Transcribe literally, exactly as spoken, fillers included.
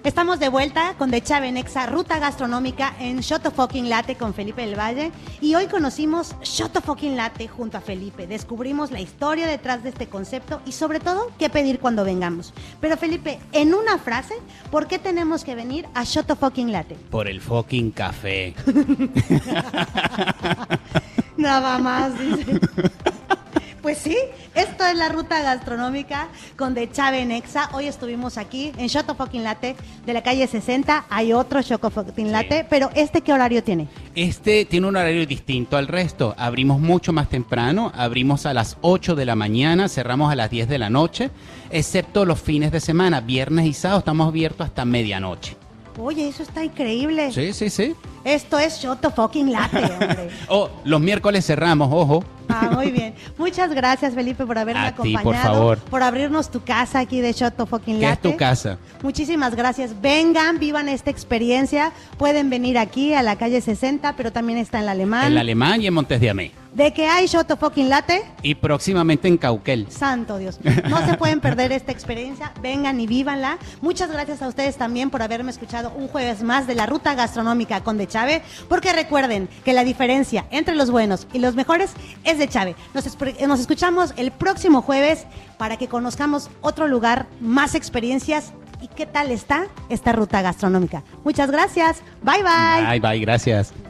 Estamos de vuelta con De Chave en Exa, ruta gastronómica en Shot of Fucking Latte con Felipe del Valle. Y hoy conocimos Shot of Fucking Latte junto a Felipe. Descubrimos la historia detrás de este concepto y sobre todo qué pedir cuando vengamos. Pero Felipe, en una frase, ¿por qué tenemos que venir a Shot of Fucking Latte? Por el fucking café. Nada más, dice. Pues sí, esto es la ruta gastronómica con De Chave en Exa. Hoy estuvimos aquí en Shot of Fucking Latte de la calle sesenta. Hay otro Shot of Fucking Latte, sí. Pero ¿este qué horario tiene? Este tiene un horario distinto al resto. Abrimos mucho más temprano, abrimos a las ocho de la mañana, cerramos a las diez de la noche, excepto los fines de semana, viernes y sábado, estamos abiertos hasta medianoche. Oye, eso está increíble. Sí, sí, sí. Esto es Shot of Fucking Latte, hombre. Oh, los miércoles cerramos, ojo. Ah, muy bien. Muchas gracias, Felipe, por haberme a acompañado. Ti, por favor. Por abrirnos tu casa aquí de Shot of Fucking Latte. ¿Qué es tu casa? Muchísimas gracias. Vengan, vivan esta experiencia. Pueden venir aquí a la calle sesenta, pero también está en la Alemán. En la Alemán y en Montes de Amé. ¿De qué hay Shot of Fucking Latte? Y próximamente en Cauquel. Santo Dios. No se pueden perder esta experiencia. Vengan y vívanla. Muchas gracias a ustedes también por haberme escuchado un jueves más de la ruta gastronómica con De Chave. Porque recuerden que la diferencia entre los buenos y los mejores es De Chave. Nos, nos escuchamos el próximo jueves para que conozcamos otro lugar, más experiencias. ¿Y qué tal está esta ruta gastronómica? Muchas gracias. Bye, bye. Bye, bye. Gracias.